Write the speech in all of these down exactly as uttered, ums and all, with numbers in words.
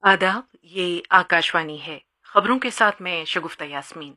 आदाब, ये आकाशवाणी है। खबरों के साथ मैं शगुफ्ता यास्मीन।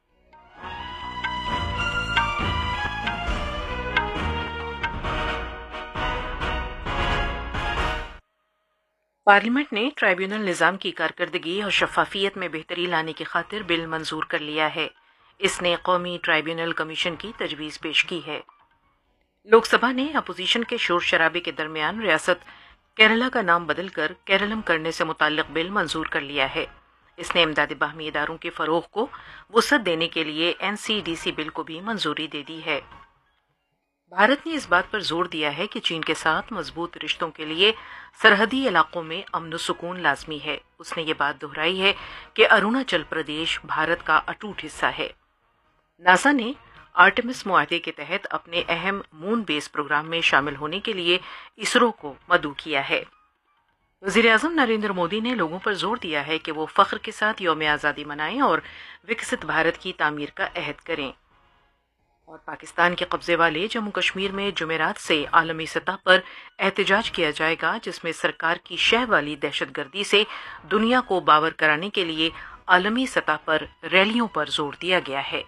पार्लियामेंट ने ट्राइब्यूनल निज़ाम की कारकर्दगी और शफाफियत में बेहतरी लाने की खातिर बिल मंजूर कर लिया है। इसने कौमी ट्राइब्यूनल कमीशन की तजवीज़ पेश की है। लोकसभा ने अपोजिशन के शोर शराबे के दरमियान रियासत केरला का नाम बदलकर केरलम करने से मुताल्लिक बिल मंजूर कर लिया है। इसने इमदाद बाहमी इदारों के फरोग को वसअत देने के लिए N C D C bill को भी मंजूरी दे दी है। भारत ने इस बात पर जोर दिया है कि चीन के साथ मजबूत रिश्तों के लिए सरहदी इलाकों में अमन सुकून लाजमी है। उसने ये बात दोहराई है कि अरुणाचल प्रदेश भारत का अटूट हिस्सा है। नासा ने आर्टेमिस मुआहदे के तहत अपने अहम मून बेस प्रोग्राम में शामिल होने के लिए इसरो को मदऊ किया है। वज़ीर-ए-आज़म नरेंद्र मोदी ने लोगों पर जोर दिया है कि वो फख्र के साथ यौम आज़ादी मनाएं और विकसित भारत की तामीर का अहद करें। और पाकिस्तान के कब्जे वाले जम्मू कश्मीर में जुमेरात से आलमी सतह पर एहतजाज किया जाएगा, जिसमें सरकार की शह वाली दहशतगर्दी से दुनिया को बावर कराने के लिए आलमी सतह पर रैलियों पर जोर दिया गया है।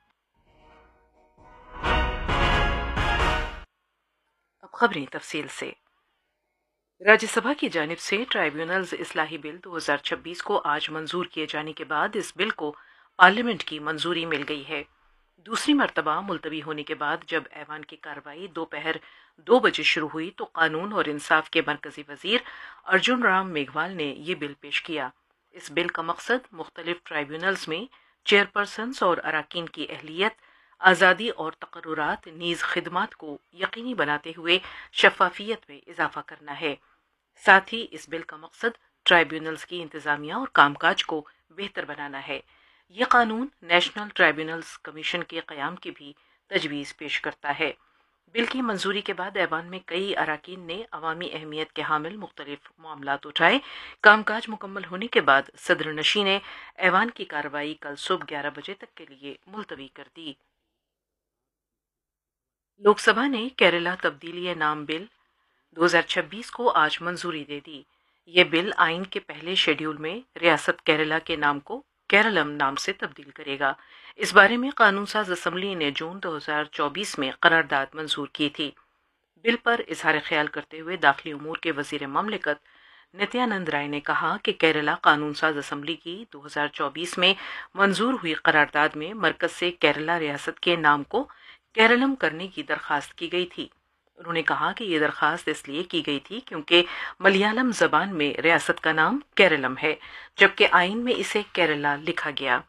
अब खबरें तफसील से। राज्यसभा की जानिब से ट्राइब्यूनल्स इस्लाही बिल दो हज़ार छब्बीस को आज मंजूर किए जाने के बाद इस बिल को पार्लियामेंट की मंजूरी मिल गई है। दूसरी मरतबा मुलतवी होने के बाद जब ऐवान की कार्रवाई दोपहर दो बजे शुरू हुई तो कानून और इंसाफ के मरकजी वजीर अर्जुन राम मेघवाल ने ये बिल पेश किया। इस बिल का मकसद मुख्तलिफ ट्राइब्यूनल्स में चेयरपर्सन्स और अराकीन की अहलियत, आज़ादी और तकर्रुरात नीज़ खिदमात को यकीनी बनाते हुए शफाफियत में इजाफा करना है। साथ ही इस बिल का मकसद ट्राइब्यूनल्स की इंतज़ामिया और कामकाज को बेहतर बनाना है। यह कानून नेशनल ट्राइब्यूनल्स कमीशन के क़याम की भी तजवीज़ पेश करता है। बिल की मंजूरी के बाद ऐवान में कई अराकीन ने अवामी अहमियत के हामिल मुख्तलिफ मामलात उठाए। कामकाज मुकम्मल होने के बाद सदर नशीं ने ऐवान की कार्रवाई कल सुबह ग्यारह बजे तक के लिए मुलतवी कर दी। लोकसभा ने केरला तब्दीली नाम बिल दो हज़ार छब्बीस को आज मंजूरी दे दी। ये बिल आइन के पहले शेड्यूल में रियासत केरला के नाम को केरलम नाम से तब्दील करेगा। इस बारे में कानून साज असम्बली ने जून दो हज़ार चौबीस में करारदाद मंजूर की थी। बिल पर इजहार ख्याल करते हुए दाखिली उमूर के वजीर ममलिकत नित्यानंद राय ने कहा कि केरला कानून साज असम्बली की दो हज़ार चौबीस में मंजूर हुई करारदाद में मरकज से केरला रियासत के नाम को केरलम करने की दरख्वास्त की गई थी। उन्होंने कहा कि ये दरख्वास्त इसलिए की गई थी क्योंकि मलयालम जबान में रियासत का नाम केरलम है, जबकि आइन में इसे केरला लिखा गया।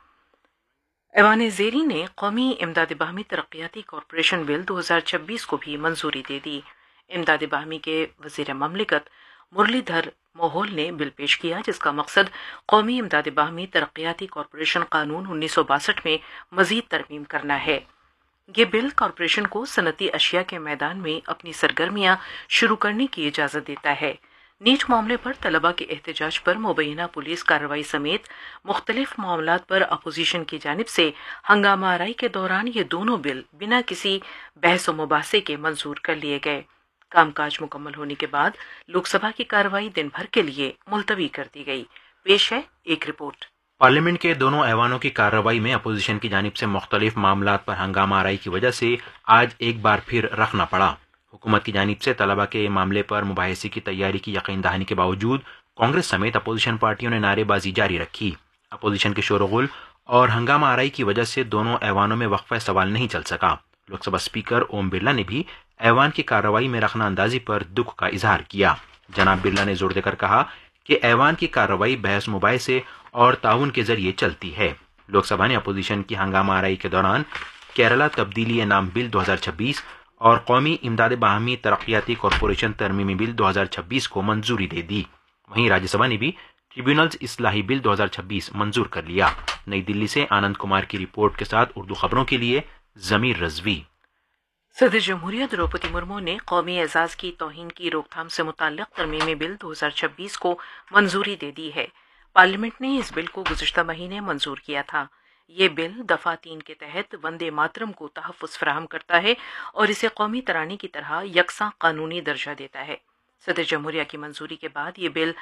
ऐवान ज़ेरी ने कौमी इमदाद बाहमी तरक्याती कॉरपोरेशन बिल दो हज़ार छब्बीस को भी मंजूरी दे दी। इमदाद बाहमी के वजीर ममलिकत मुरलीधर मोहोल ने बिल पेश किया, जिसका मकसद कौमी इमदाद बाहमी तरक्याती कॉरपोरेशन कानून उन्नीस सौ बासठ में मजीद तरमीम करना है। ये बिल कॉरपोरेशन को सनती अशिया के मैदान में अपनी सरगर्मियां शुरू करने की इजाज़त देता है। नीट मामले पर तलबा के एहतजाज पर मुबैना पुलिस कार्रवाई समेत मुख्तलिफ मामलात पर अपोजिशन की जानिब से हंगामा आराई के दौरान ये दोनों बिल बिना किसी बहस व मुबासे के मंजूर कर लिए गए। कामकाज मुकम्मल होने के बाद लोकसभा की कार्रवाई दिन भर के लिए मुलतवी कर दी गई। पेश है एक रिपोर्ट। पार्लियामेंट के दोनों ऐवानों की कार्रवाई में अपोजिशन की जानिब से मुख्तलिफ मामलात पर हंगामा आराई की वजह से आज एक बार फिर रखना पड़ा। हुकूमत की जानिब से तलबा के मामले पर मुबाहिसे की तैयारी की यकीन दहानी के बावजूद कांग्रेस समेत अपोजिशन पार्टियों ने नारेबाजी जारी रखी। अपोजिशन के शोरगुल और हंगामा आराई की वजह से दोनों ऐवानों में वक्फा सवाल नहीं चल सका। लोकसभा स्पीकर ओम बिरला ने भी ऐवान की कार्रवाई में रखना अंदाजी पर दुख का इजहार किया। जनाब बिरला ने जोर देकर कहा कि ऐवान की कार्रवाई बहस मुबाहिसे और ताउन के जरिए चलती है। लोकसभा ने अपोजिशन की हंगामा आराई के दौरान केरला तब्दीली नाम बिल दो हज़ार छब्बीस और कौमी इमदाद बाहमी तरक्याती कॉरपोरेशन तरमीमी बिल दो हज़ार छब्बीस को मंजूरी दे दी। वहीं राज्यसभा ने भी ट्रिब्यूनल्स इस्लाही बिल दो हज़ार छब्बीस मंजूर कर लिया। नई दिल्ली से आनंद कुमार की रिपोर्ट के साथ उर्दू खबरों के लिए जमीर रजवी। सदर जमहूरिया द्रौपदी मुर्मू ने कौमी एजाज की तौहीन की रोकथाम से मुताल्लिक तरमीमी बिल दो हज़ार छब्बीस को मंजूरी दे दी है। पार्लियामेंट ने इस बिल को गुज़िश्ता महीने मंजूर किया था। ये बिल दफ़ा तीन के तहत वंदे मातरम को तहफ़्फ़ुज़ फराहम करता है और इसे कौमी तरानी की तरह यकसा कानूनी दर्जा देता है। सदर जमहूरिया की मंजूरी के बाद ये बिल